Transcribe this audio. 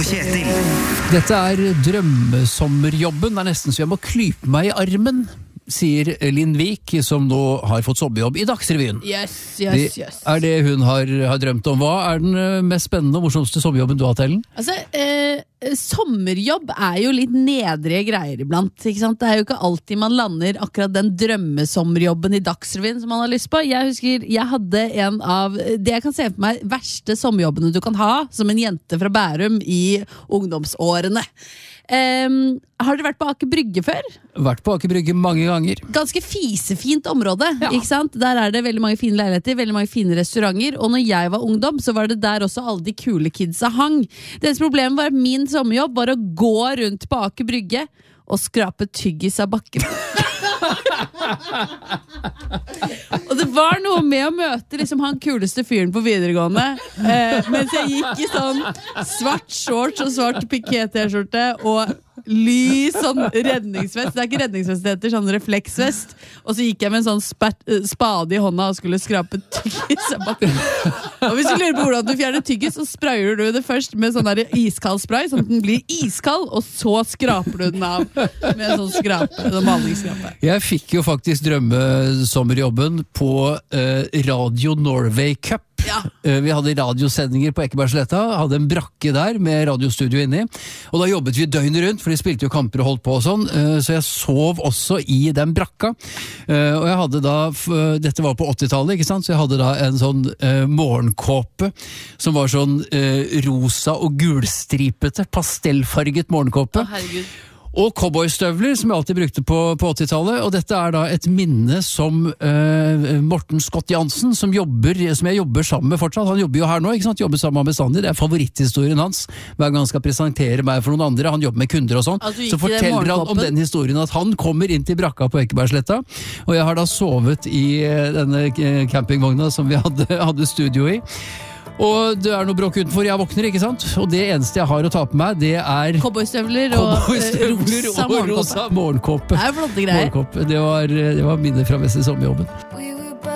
Kjetil. Dette drømmesommerjobben. Det nesten så jeg må klype meg i armen, sier Linn Vik, som nå har fått sommerjobb i Dagsrevyen. Yes. Det hun har drømt om. Hva den mest spennende og morsomste sommerjobben du har hatt, Ellen? Altså, sommerjobb jo litt nedre greier iblant, ikke sant? Det jo ikke alltid man lander akkurat den drømmesommerjobben i Dagsrevyen som man har lyst på. Jeg husker, jeg hadde en av det jeg kan se for meg verste sommerjobbene du kan ha som en jente fra Bærum i ungdomsårene. Har dere vært på Aker Brygge før? Vært på Aker Brygge mange ganger. Ganske fisefint område, ja. Ikke sant? Der det veldig mange fine leiligheter, veldig mange fine restauranter, og når jeg var ungdom, så var det der også alle de kule kidsa hang. Deres problem var at min sommerjobb var å gå rundt på Aker Brygge og skrape tyggis av bakken. Og det var noe med å møte liksom han kuleste fyren på videregående, mens jeg gikk i sånn svart shorts og svart piké-t-skjorte og lys sånn redningsvest. Det ikke redningsvest, det heter sånn refleksvest. Og så gikk jeg med en sånn spade i hånda og skulle skrape tyggis av bakken. Og hvis du lurer på hvordan du fjerner tyggis, så sprayer du det først med sånn der iskald spray, sånn at den blir iskald, og så skraper du den av med sånn malingsskrape. Jeg fikk jo faktisk drømmesommerjobben på Radio Norway Cup. Ja. Vi hadde radiosendinger på Ekebergsletta, hadde en brakke der med radiostudio inni, og da jobbet vi døgnet rundt, for de spilte jo kamper og holdt på og sånn, så jeg sov også i den brakka, og jeg hadde da, dette var på 80-tallet, ikke sant, så jeg hadde da en sånn morgenkåpe, som var sånn rosa og gulstripete, pastellfarget morgenkåpe. Å, herregud. Og cowboystøvler, som jeg alltid brukte på 80-tallet, og dette da et minne som Morten Scott Jansen, som jeg jobber sammen med fortsatt, han jobber jo her nå, ikke sant, jobber sammen med bestandig, det favoritthistorien hans, hver gang han skal presentere meg for noen andre, han jobber med kunder og sånn, så forteller han om den historien at han kommer inn til brakka på Ekebergsletta, og jeg har da sovet i denne campingvogna som vi hadde studio i. Og det noe bråk utenfor, jeg våkner, ikke sant? Og det eneste jeg har å ta på meg, det cowboystøvler og rosa morgenkåpe. morgenkåpe. Det flotte greier. Det var minnet fra beste sommerjobben.